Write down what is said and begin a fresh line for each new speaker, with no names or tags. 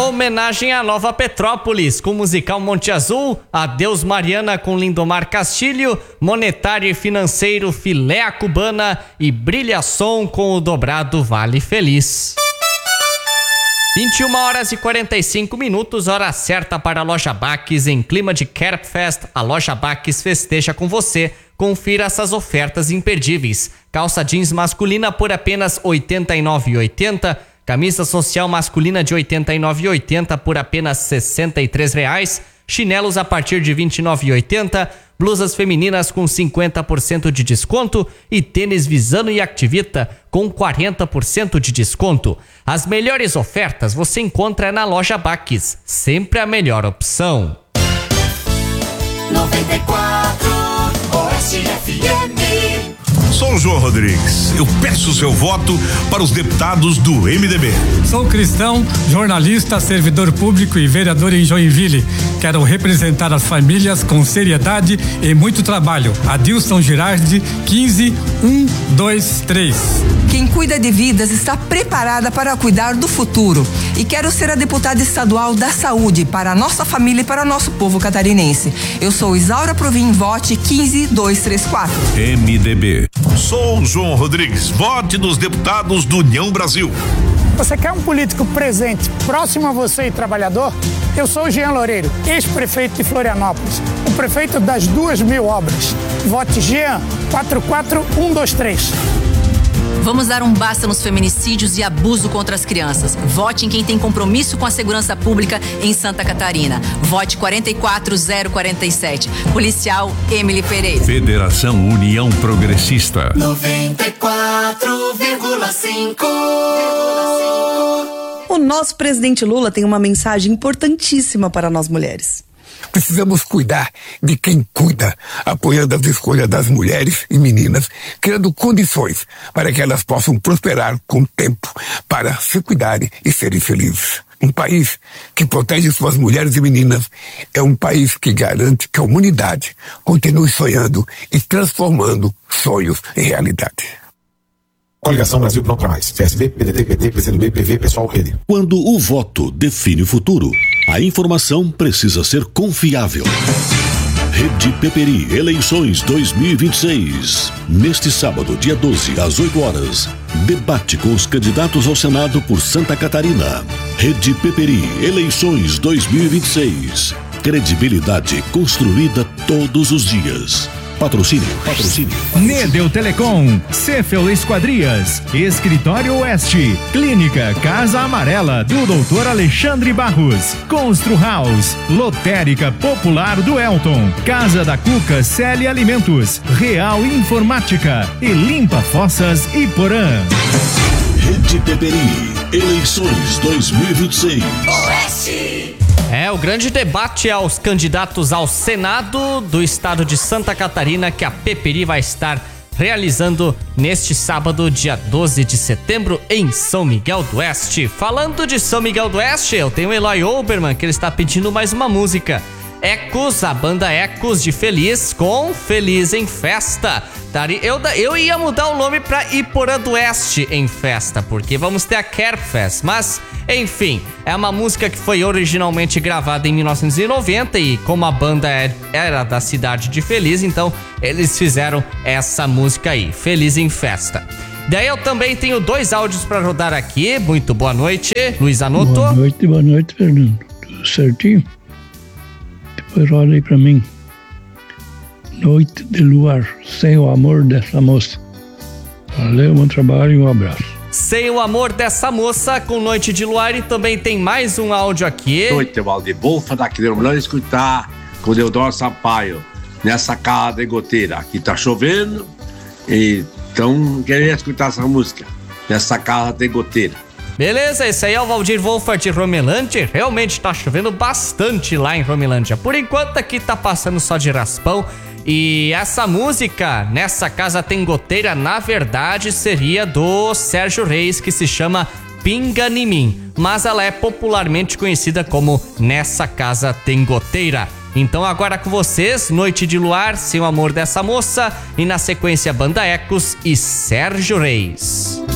Homenagem à Nova Petrópolis, com o musical Monte Azul, Adeus Mariana com Lindomar Castilho, Monetário e Financeiro Filé a Cubana e Brilha Som com o dobrado Vale Feliz. 21h45, hora certa para a Loja Baques. Em clima de Carp Fest, a Loja Baques festeja com você. Confira essas ofertas imperdíveis. Calça jeans masculina por apenas R$ 89,80. Camisa social masculina de R$ 89,80 por apenas R$ 63,00. Chinelos a partir de R$ 29,80. Blusas femininas com 50% de desconto e tênis Visano e Activita com 40% de desconto. As melhores ofertas você encontra na Loja Baques, sempre a melhor opção.
94 Oeste FM.
Sou o João Rodrigues. Eu peço o seu voto para os deputados do MDB.
Sou cristão, jornalista, servidor público e vereador em Joinville. Quero representar as famílias com seriedade e muito trabalho. Adilson Girardi, 15123.
Quem cuida de vidas está preparada para cuidar do futuro. E quero ser a deputada estadual da saúde para a nossa família e para o nosso povo catarinense. Eu sou Isaura Provim, vote 15234.
MDB. Sou o João Rodrigues. Vote nos deputados do União Brasil.
Você quer um político presente, próximo a você e trabalhador? Eu sou o Jean Loureiro, ex-prefeito de Florianópolis, o prefeito das 2.000 obras. Vote Jean 44123.
Vamos dar um basta nos feminicídios e abuso contra as crianças. Vote em quem tem compromisso com a segurança pública em Santa Catarina. Vote 44047. Policial Emily Pereira.
Federação União Progressista.
94,5.
O nosso presidente Lula tem uma mensagem importantíssima para nós mulheres.
Precisamos cuidar de quem cuida, apoiando as escolhas das mulheres e meninas, criando condições para que elas possam prosperar com tempo, para se cuidarem e serem felizes. Um país que protege suas mulheres e meninas é um país que garante que a humanidade continue sonhando e transformando sonhos em realidade.
Coligação Brasil Pronto pra Mais. PSB, PDT, PT, PCdoB, PV, Pessoal, Rede.
Quando o voto define o futuro, a informação precisa ser confiável. Rede Peperi, eleições 2026. Neste sábado, dia 12, às 8 horas. Debate com os candidatos ao Senado por Santa Catarina. Rede Peperi, eleições 2026. Credibilidade construída todos os dias. Patrocínio.
Nedel Telecom, Cefel Esquadrias, Escritório Oeste, Clínica Casa Amarela do Dr. Alexandre Barros, Constru House, Lotérica Popular do Elton, Casa da Cuca Celi Alimentos, Real Informática e Limpa Fossas Iporã.
Rede Peperi, eleições 2026.
Oeste.
O grande debate aos candidatos ao Senado do estado de Santa Catarina que a Peperi vai estar realizando neste sábado, dia 12 de setembro, em São Miguel do Oeste. Falando de São Miguel do Oeste, eu tenho o Eloy Oberman, que ele está pedindo mais uma música. Ecos, a banda Ecos de Feliz com Feliz em Festa. Eu ia mudar o nome pra Iporã do Oeste em festa, porque vamos ter a Carp Fest, mas enfim, é uma música que foi originalmente gravada em 1990 e como a banda era da cidade de Feliz, então eles fizeram essa música aí, Feliz em Festa. Daí eu também tenho 2 áudios pra rodar aqui. Muito boa noite, Luiz Anoto.
Boa noite, Fernando. Tudo certinho? Depois roda aí pra mim. Noite de luar, sem o amor dessa moça. Valeu, bom trabalho e um abraço.
Sem o amor dessa moça, com Noite de Luar. E também tem mais um áudio aqui.
Noite, Valdebolfa, daqui de Romulano, escutar com o Deodoro Sampaio, nessa casa de goteira. Aqui tá chovendo, então queria escutar essa música, nessa casa de goteira.
Beleza, esse aí é o Valdir Wolfert de Romelândia. Realmente tá chovendo bastante lá em Romelândia. Por enquanto aqui tá passando só de raspão. E essa música, Nessa Casa Tem Goteira, na verdade seria do Sérgio Reis, que se chama Pinga em Mim, mas ela é popularmente conhecida como Nessa Casa Tem Goteira. Então agora com vocês, Noite de Luar, Sem o Amor dessa Moça, e na sequência Banda Ecos e Sérgio Reis.